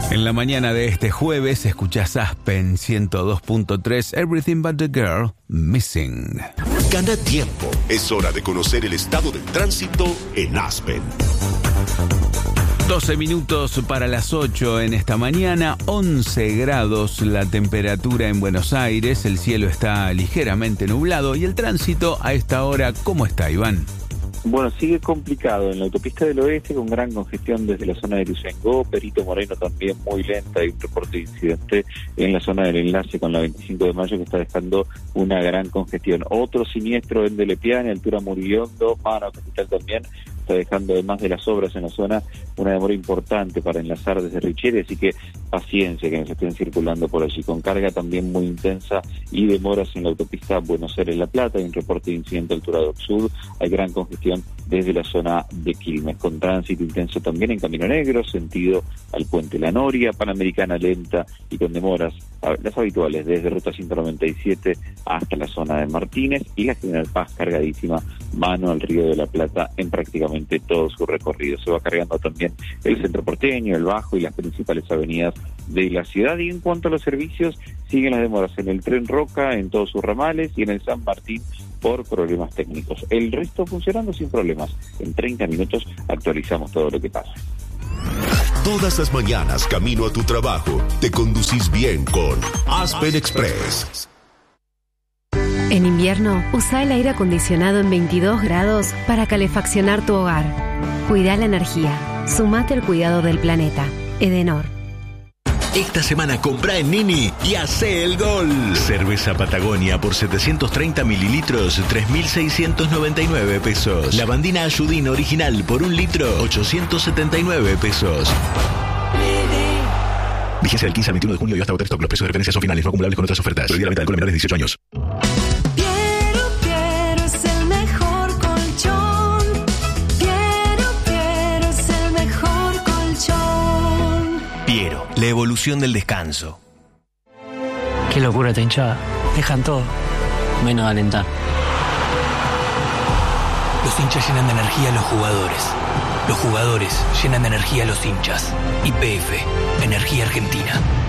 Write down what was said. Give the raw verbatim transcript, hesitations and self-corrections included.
En la mañana de este jueves escuchás Aspen ciento dos punto tres, Everything But The Girl, Missing. Gana tiempo. Es hora de conocer el estado del tránsito en Aspen. doce minutos para las ocho en esta mañana, once grados la temperatura en Buenos Aires, el cielo está ligeramente nublado y el tránsito a esta hora, ¿cómo está, Iván? Bueno, sigue complicado en la autopista del oeste con gran congestión desde la zona de Ituzaingó, Perito Moreno también muy lenta, hay un reporte de incidente en la zona del enlace con la veinticinco de mayo que está dejando una gran congestión. Otro siniestro en Delepiane, altura Muriondo, Mano Capital también, está dejando además de las obras en la zona una demora importante para enlazar desde Richeri, así que paciencia que nos estén circulando por allí, con carga también muy intensa y demoras en la autopista Buenos Aires-La Plata, hay un reporte de incidente altura de Oxud, hay gran congestión desde la zona de Quilmes, con tránsito intenso también en Camino Negro, sentido al Puente La Noria, Panamericana lenta y con demoras, las habituales, desde Ruta ciento noventa y siete hasta la zona de Martínez, y la General Paz cargadísima, mano al Río de la Plata en prácticamente todo su recorrido. Se va cargando también el centro porteño, el Bajo y las principales avenidas de la ciudad. Y en cuanto a los servicios, siguen las demoras en el Tren Roca, en todos sus ramales, y en el San Martín por problemas técnicos. El resto funcionando sin problemas. En treinta minutos actualizamos todo lo que pasa. Todas las mañanas, camino a tu trabajo, te conducís bien con Aspen Express. En invierno, usa el aire acondicionado en veintidós grados para calefaccionar tu hogar. Cuida la energía. Sumate al cuidado del planeta. Edenor. Esta semana comprá en Nini y hacé el gol. Cerveza Patagonia por setecientos treinta mililitros, tres mil seiscientos noventa y nueve pesos. Lavandina Ayudín original por un litro, ochocientos setenta y nueve pesos. Vigencia del quince al veintiuno de junio y hasta agotar stock. Los precios de referencia son finales, no acumulables con otras ofertas. Prohibida la venta de alcohol a menores de dieciocho años. Piero, Piero es el mejor colchón. Piero, Piero es el mejor colchón. Piero, la evolución del descanso. Qué locura esta hinchada. Dejan todo, menos de alentar. Los hinchas llenan de energía a los jugadores. Los jugadores llenan de energía a los hinchas. Y P F, Energía Argentina.